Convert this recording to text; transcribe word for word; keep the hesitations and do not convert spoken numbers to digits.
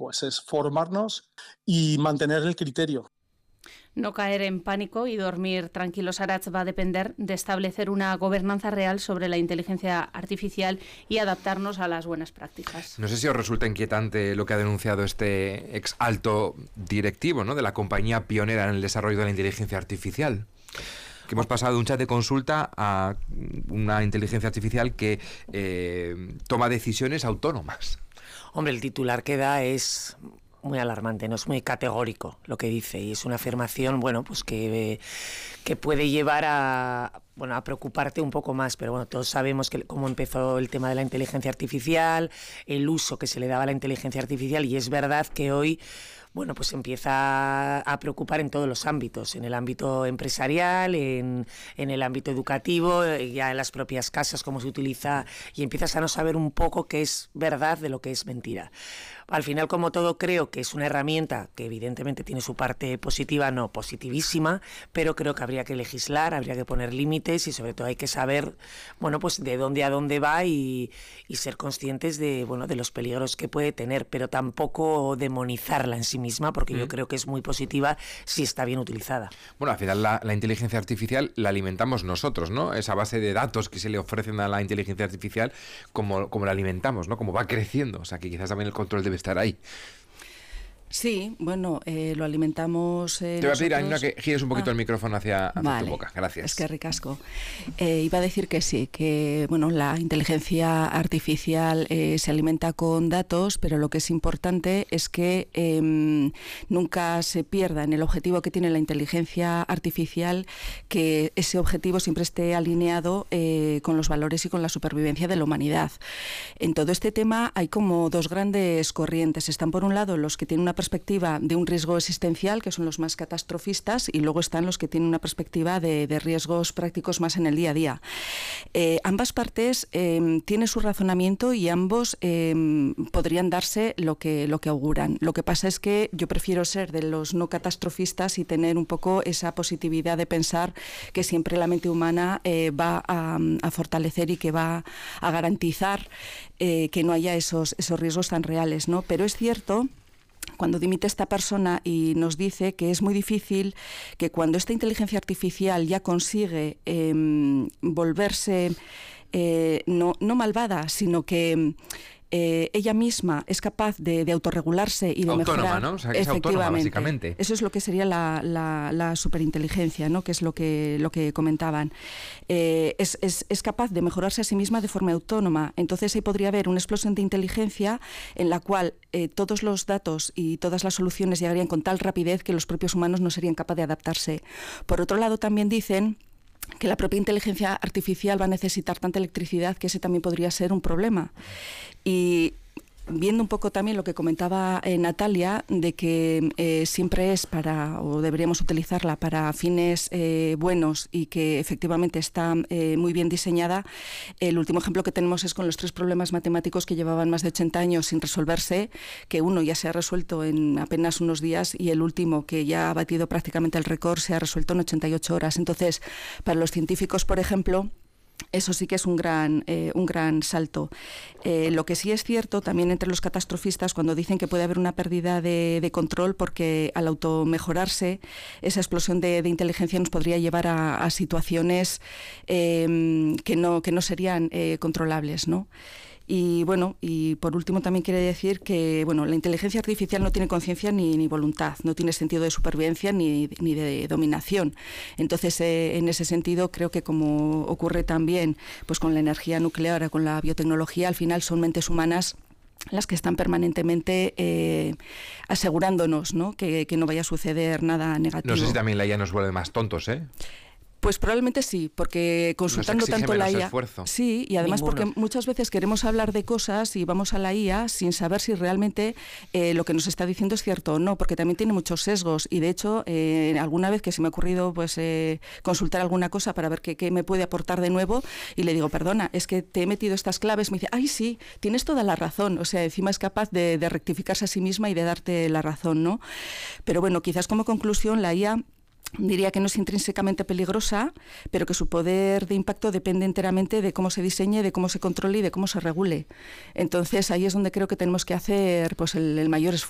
pues es formarnos y mantener el criterio. No caer en pánico y dormir tranquilos, Arach, va a depender de establecer una gobernanza real sobre la inteligencia artificial y adaptarnos a las buenas prácticas. No sé si os resulta inquietante lo que ha denunciado este ex alto directivo, ¿no?, de la compañía pionera en el desarrollo de la inteligencia artificial. Que hemos pasado de un chat de consulta a una inteligencia artificial que eh, toma decisiones autónomas. Hombre, el titular que da es muy alarmante, no es muy categórico lo que dice, y es una afirmación, bueno, pues que, que puede llevar a, bueno, a preocuparte un poco más, pero bueno, todos sabemos que cómo empezó el tema de la inteligencia artificial, el uso que se le daba a la inteligencia artificial, y es verdad que hoy, bueno, pues empieza a preocupar en todos los ámbitos, en el ámbito empresarial, en, en el ámbito educativo, ya en las propias casas, cómo se utiliza, y empiezas a no saber un poco qué es verdad de lo que es mentira. Al final, como todo, creo que es una herramienta que evidentemente tiene su parte positiva, no positivísima, pero creo que habría que legislar, habría que poner límites y sobre todo hay que saber, bueno, pues de dónde a dónde va y, y ser conscientes de, bueno, de los peligros que puede tener, pero tampoco demonizarla en sí misma, porque mm. yo creo que es muy positiva si está bien utilizada. Bueno, al final la, la inteligencia artificial la alimentamos nosotros, ¿no? Esa base de datos que se le ofrecen a la inteligencia artificial, como, como la alimentamos, ¿no? Como va creciendo, o sea que quizás también el control debe estar ahí. Sí, bueno, eh, lo alimentamos eh, Te voy a pedir, nosotros... Aina, que gires un poquito ah. el micrófono hacia, hacia vale. tu boca. Gracias. Es que ricasco. Eh, iba a decir que sí, que bueno, la inteligencia artificial eh, se alimenta con datos, pero lo que es importante es que eh, nunca se pierda en el objetivo que tiene la inteligencia artificial, que ese objetivo siempre esté alineado eh, con los valores y con la supervivencia de la humanidad. En todo este tema hay como dos grandes corrientes. Están por un lado los que tienen una perspectiva de un riesgo existencial, que son los más catastrofistas, y luego están los que tienen una perspectiva de, de riesgos prácticos más en el día a día. Eh, ambas partes eh, tienen su razonamiento y ambos eh, podrían darse lo que, lo que auguran. Lo que pasa es que yo prefiero ser de los no catastrofistas y tener un poco esa positividad de pensar que siempre la mente humana eh, va a, a fortalecer y que va a garantizar eh, que no haya esos, esos riesgos tan reales, ¿no? Pero es cierto, cuando dimite esta persona y nos dice que es muy difícil que cuando esta inteligencia artificial ya consigue eh, volverse eh, no, no malvada, sino que Eh, ella misma es capaz de, de autorregularse y de autónoma, mejorar. ¿no? O sea, que es autónoma, básicamente. Eso es lo que sería la, la, la superinteligencia, ¿no? Que es lo que, lo que comentaban. Eh, es, es, es capaz de mejorarse a sí misma de forma autónoma. Entonces ahí podría haber una explosión de inteligencia en la cual eh, todos los datos y todas las soluciones llegarían con tal rapidez que los propios humanos no serían capaces de adaptarse. Por otro lado, también dicen que la propia inteligencia artificial va a necesitar tanta electricidad que ese también podría ser un problema. Y viendo un poco también lo que comentaba eh, Natalia, de que eh, siempre es para, o deberíamos utilizarla para fines eh, buenos y que efectivamente está eh, muy bien diseñada, el último ejemplo que tenemos es con los tres problemas matemáticos que llevaban más de ochenta años sin resolverse, que uno ya se ha resuelto en apenas unos días y el último, que ya ha batido prácticamente el récord, se ha resuelto en ochenta y ocho horas. Entonces, para los científicos, por ejemplo, eso sí que es un gran, eh, un gran salto. Eh, lo que sí es cierto también entre los catastrofistas, cuando dicen que puede haber una pérdida de, de control, porque al automejorarse esa explosión de, de inteligencia nos podría llevar a, a situaciones eh, que, no, que no serían eh, controlables, ¿no? Y bueno, y por último también quiere decir que bueno, la inteligencia artificial no tiene conciencia ni, ni voluntad, no tiene sentido de supervivencia ni, ni de dominación. Entonces, eh, en ese sentido, creo que como ocurre también pues con la energía nuclear o con la biotecnología, al final son mentes humanas las que están permanentemente eh, asegurándonos, ¿no? Que, que no vaya a suceder nada negativo. No sé si también la I A nos vuelve más tontos, ¿eh? Pues probablemente sí, porque consultando tanto la I A... Esfuerzo. Sí, y además Ninguno. Porque muchas veces queremos hablar de cosas y vamos a la I A sin saber si realmente eh, lo que nos está diciendo es cierto o no, porque también tiene muchos sesgos y de hecho eh, alguna vez que se me ha ocurrido pues eh, consultar alguna cosa para ver qué, qué me puede aportar de nuevo y le digo, perdona, es que te he metido estas claves, me dice, ay sí, tienes toda la razón, o sea, encima es capaz de, de rectificarse a sí misma y de darte la razón, ¿no? Pero bueno, quizás como conclusión la I A diría que no es intrínsecamente peligrosa, pero que su poder de impacto depende enteramente de cómo se diseñe, de cómo se controle y de cómo se regule. Entonces ahí es donde creo que tenemos que hacer pues el, el mayor esfuerzo.